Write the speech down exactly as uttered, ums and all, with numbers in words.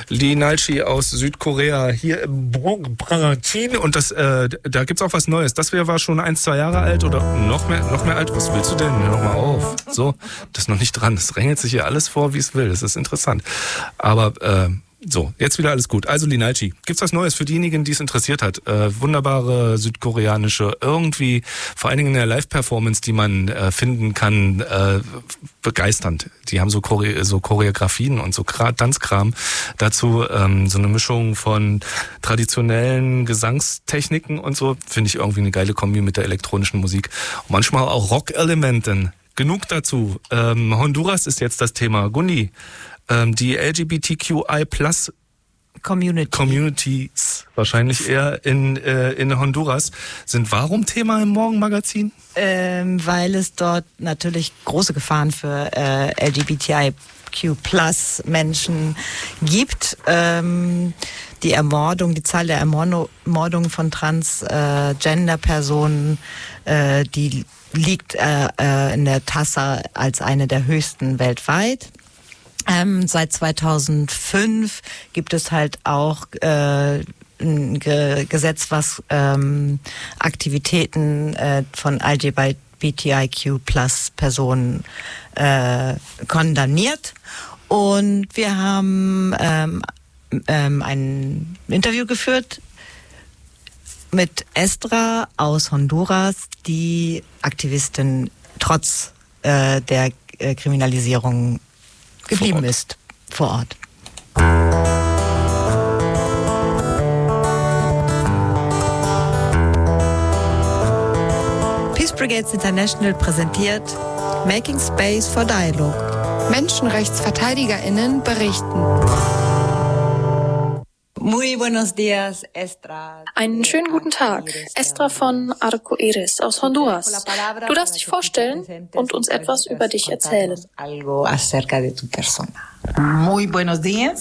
Lee Nalchi aus Südkorea hier im Brangachin und das, äh, da gibt's auch was Neues. Das war schon ein, zwei Jahre alt oder noch mehr, noch mehr alt. Was willst du denn? Hör doch mal auf. So, das ist noch nicht dran. Das drängelt sich hier alles vor, wie es will. Das ist interessant. Aber, äh, so, jetzt wieder alles gut. Also Lee Nalchi, gibt's was Neues für diejenigen, die es interessiert hat? Äh, wunderbare südkoreanische, irgendwie, vor allen Dingen in der Live-Performance, die man äh, finden kann, äh, begeisternd. Die haben so, Chore- so Choreografien und so Kra- Tanzkram. Dazu ähm, so eine Mischung von traditionellen Gesangstechniken und so. Finde ich irgendwie eine geile Kombi mit der elektronischen Musik. Und manchmal auch Rock-Elementen. Genug dazu. Ähm, Honduras ist jetzt das Thema. Gundi, die L G B T Q I plus Community. Communities, wahrscheinlich eher in, äh, in Honduras, sind warum Thema im Morgenmagazin? Ähm, weil es dort natürlich große Gefahren für äh, L G B T I Q plus Menschen gibt. Ähm, die Ermordung, die Zahl der Ermordungen von Transgender-Personen, äh, die liegt äh, äh, in der Tassa als eine der höchsten weltweit. Ähm, seit zweitausendfünf gibt es halt auch äh, ein Ge- Gesetz, was ähm, Aktivitäten äh, von L G B T I Q plus Personen äh, kondamniert. Und wir haben ähm, ähm, ein Interview geführt mit Estra aus Honduras, die Aktivistin trotz äh, der äh, Kriminalisierung geblieben ist vor Ort. Peace Brigades International präsentiert Making Space for Dialogue. MenschenrechtsverteidigerInnen berichten. Muy buenos días, Estra. Einen schönen guten Tag. Estra von Arco Iris aus Honduras. Du darfst dich vorstellen und uns etwas über dich erzählen. Muy buenos días.